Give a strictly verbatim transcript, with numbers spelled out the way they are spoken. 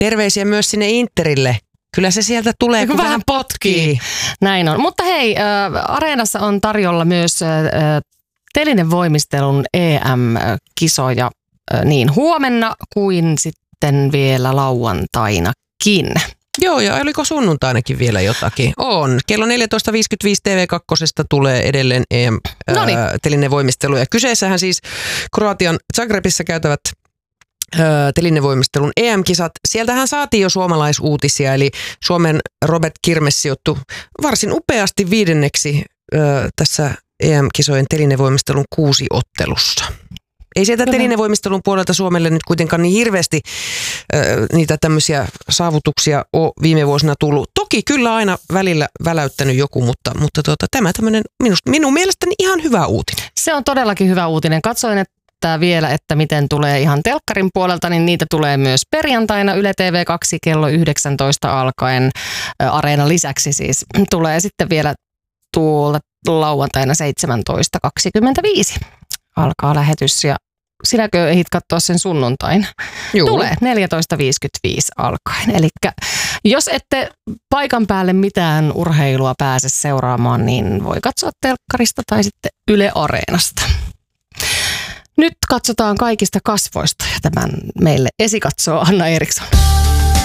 terveisiä myös sinne Interille. Kyllä se sieltä tulee, kun vähän potkii. Näin on. Mutta hei, äh, Areenassa on tarjolla myös äh, telinevoimistelun E M-kisoja äh, niin huomenna kuin sitten vielä lauantainakin. Joo, ja oliko sunnuntainakin vielä jotakin? On. Kello neljätoista viisikymmentäviisi T V kaksi tulee edelleen E M-telinevoimistelu. Ja kyseessähän siis Kroatian Zagrebissa käytävät telinevoimistelun E M-kisat. Sieltähän saatiin jo suomalaisuutisia, eli Suomen Robert Kirmes sijoittui varsin upeasti viidenneksi ö, tässä E M-kisojen telinevoimistelun kuusi ottelussa. Ei sieltä Kyllä. telinevoimistelun puolelta Suomelle nyt kuitenkaan niin hirveästi ö, niitä tämmöisiä saavutuksia ole viime vuosina tullut. Toki kyllä aina välillä väläyttänyt joku, mutta, mutta tuota, tämä tämmöinen minusta, minun mielestäni ihan hyvä uutinen. Se on todellakin hyvä uutinen. Katsoin, että vielä, että miten tulee ihan telkkarin puolelta, niin niitä tulee myös perjantaina Yle T V kaksi kello yhdeksäntoista alkaen. Areenan lisäksi siis tulee sitten vielä tuolta lauantaina seitsemäntoista kaksikymmentäviisi alkaa lähetys ja sinäkö ehdit katsoa sen sunnuntain? Juu. Tulee neljätoista viisikymmentäviisi alkaen. Eli jos ette paikan päälle mitään urheilua pääse seuraamaan, niin voi katsoa telkkarista tai sitten Yle Areenasta. Nyt katsotaan kaikista kasvoista ja tämän meille esikatsoo Anna Eriksson.